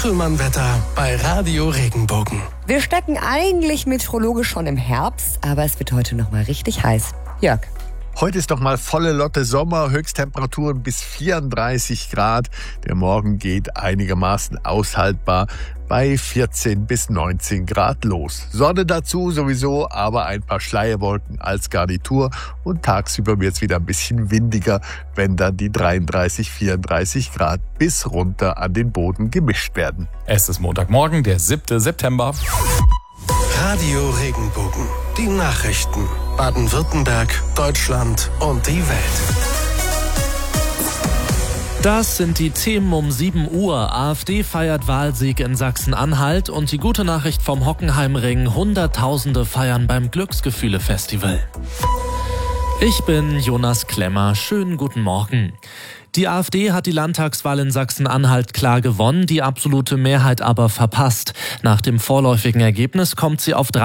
Hoffelmann-Wetter bei Radio Regenbogen. Wir stecken eigentlich meteorologisch schon im Herbst, aber es wird heute noch mal richtig heiß. Jörg. Heute ist doch mal volle Lotte Sommer, Höchsttemperaturen bis 34 Grad. Der Morgen geht einigermaßen aushaltbar bei 14 bis 19 Grad los. Sonne dazu sowieso, aber ein paar Schleierwolken als Garnitur. Und tagsüber wird es wieder ein bisschen windiger, wenn dann die 33, 34 Grad bis runter an den Boden gemischt werden. Es ist Montagmorgen, der 7. September. Radio Regenbogen. Die Nachrichten. Baden-Württemberg, Deutschland und die Welt. Das sind die Themen um 7 Uhr. AfD feiert Wahlsieg in Sachsen-Anhalt und die gute Nachricht vom Hockenheimring. Hunderttausende feiern beim Glücksgefühle-Festival. Ich bin Jonas Klemmer. Schönen guten Morgen. Die AfD hat die Landtagswahl in Sachsen-Anhalt klar gewonnen, die absolute Mehrheit aber verpasst. Nach dem vorläufigen Ergebnis kommt sie auf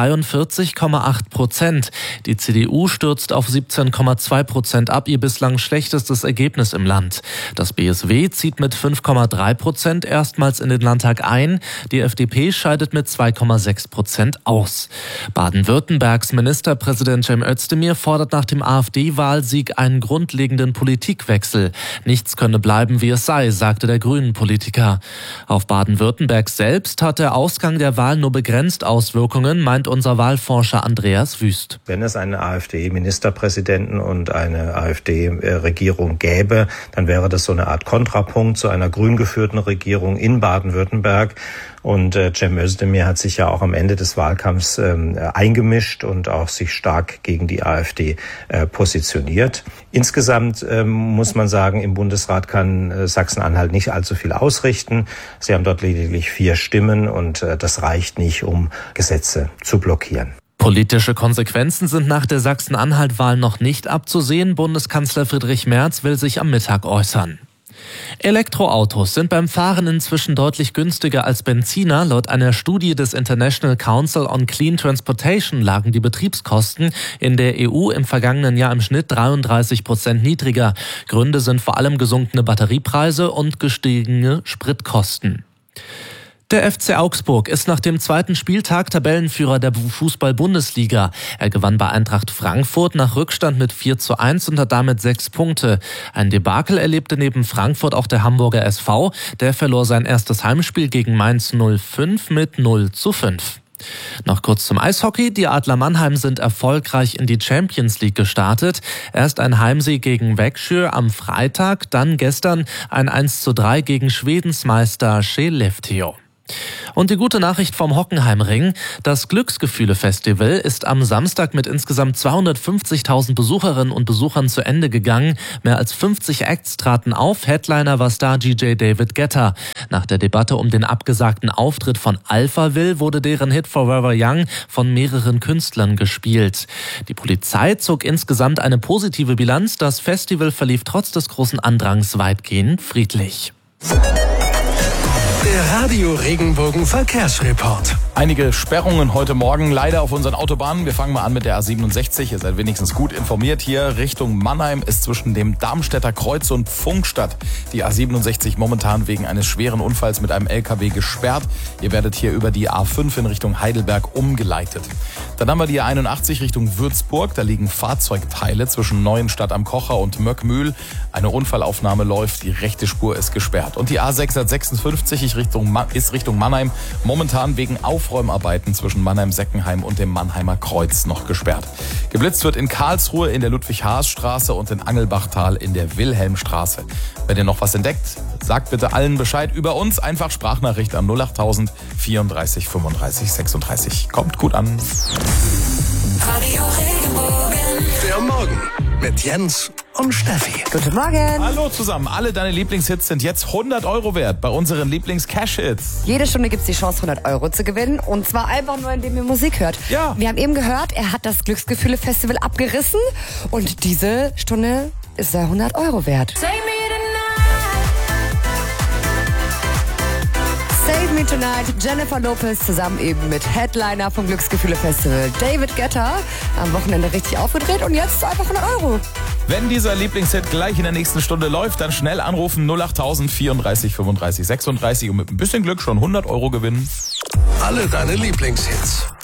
43,8%. Die CDU stürzt auf 17,2% ab, ihr bislang schlechtestes Ergebnis im Land. Das BSW zieht mit 5,3% erstmals in den Landtag ein. Die FDP scheidet mit 2,6% aus. Baden-Württembergs Ministerpräsident Cem Özdemir fordert nach dem AfD-Wahlsieg einen grundlegenden Politikwechsel. Nichts könne bleiben, wie es sei, sagte der Grünen-Politiker. Auf Baden-Württemberg selbst hat der Ausgang der Wahl nur begrenzt Auswirkungen, meint unser Wahlforscher Andreas Wüst. Wenn es einen AfD-Ministerpräsidenten und eine AfD-Regierung gäbe, dann wäre das so eine Art Kontrapunkt zu einer grün geführten Regierung in Baden-Württemberg. Und Cem Özdemir hat sich ja auch am Ende des Wahlkampfs eingemischt und auch sich stark gegen die AfD positioniert. Insgesamt muss man sagen, im Bundesrat kann Sachsen-Anhalt nicht allzu viel ausrichten. Sie haben dort lediglich 4 Stimmen und das reicht nicht, um Gesetze zu blockieren. Politische Konsequenzen sind nach der Sachsen-Anhalt-Wahl noch nicht abzusehen. Bundeskanzler Friedrich Merz will sich am Mittag äußern. Elektroautos sind beim Fahren inzwischen deutlich günstiger als Benziner. Laut einer Studie des International Council on Clean Transportation lagen die Betriebskosten in der EU im vergangenen Jahr im Schnitt 33% niedriger. Gründe sind vor allem gesunkene Batteriepreise und gestiegene Spritkosten. Der FC Augsburg ist nach dem 2. Spieltag Tabellenführer der Fußball-Bundesliga. Er gewann bei Eintracht Frankfurt nach Rückstand mit 4:1 und hat damit 6 Punkte. Ein Debakel erlebte neben Frankfurt auch der Hamburger SV. Der verlor sein erstes Heimspiel gegen Mainz 05 mit 0:5. Noch kurz zum Eishockey. Die Adler Mannheim sind erfolgreich in die Champions League gestartet. Erst ein Heimsieg gegen Växjö am Freitag, dann gestern ein 1:3 gegen Schwedens Meister Skellefteå. Und die gute Nachricht vom Hockenheimring. Das Glücksgefühle-Festival ist am Samstag mit insgesamt 250.000 Besucherinnen und Besuchern zu Ende gegangen. Mehr als 50 Acts traten auf. Headliner war Star-DJ David Guetta. Nach der Debatte um den abgesagten Auftritt von Alphaville wurde deren Hit Forever Young von mehreren Künstlern gespielt. Die Polizei zog insgesamt eine positive Bilanz. Das Festival verlief trotz des großen Andrangs weitgehend friedlich. Der Radio Regenbogen Verkehrsreport. Einige Sperrungen heute Morgen leider auf unseren Autobahnen. Wir fangen mal an mit der A67. Ihr seid wenigstens gut informiert hier. Richtung Mannheim ist zwischen dem Darmstädter Kreuz und Funkstadt die A67 momentan wegen eines schweren Unfalls mit einem LKW gesperrt. Ihr werdet hier über die A5 in Richtung Heidelberg umgeleitet. Dann haben wir die A81 Richtung Würzburg. Da liegen Fahrzeugteile zwischen Neuenstadt am Kocher und Möckmühl. Eine Unfallaufnahme läuft. Die rechte Spur ist gesperrt. Und die A656 ist Richtung Mannheim momentan wegen Aufräumarbeiten zwischen Mannheim-Seckenheim und dem Mannheimer Kreuz noch gesperrt. Geblitzt wird in Karlsruhe in der Ludwig-Haas-Straße und in Angelbachtal in der Wilhelmstraße. Wenn ihr noch was entdeckt, sagt bitte allen Bescheid über uns. Einfach Sprachnachricht an 08000 34 35 36. Kommt gut an. Radio Regenbogen. Der Morgen mit Jens und Steffi. Guten Morgen. Hallo zusammen. Alle deine Lieblingshits sind jetzt 100 € wert bei unseren Lieblings-Cash-Hits. Jede Stunde gibt es die Chance, 100 € zu gewinnen. Und zwar einfach nur, indem ihr Musik hört. Ja. Wir haben eben gehört, er hat das Glücksgefühle-Festival abgerissen. Und diese Stunde ist er 100 € wert. Save Me Tonight, Jennifer Lopez zusammen eben mit Headliner vom Glücksgefühle Festival David Guetta. Am Wochenende richtig aufgedreht und jetzt einfach 100 €. Wenn dieser Lieblingshit gleich in der nächsten Stunde läuft, dann schnell anrufen 08000 34 35 36 und mit ein bisschen Glück schon 100 € gewinnen. Alle deine Lieblingshits.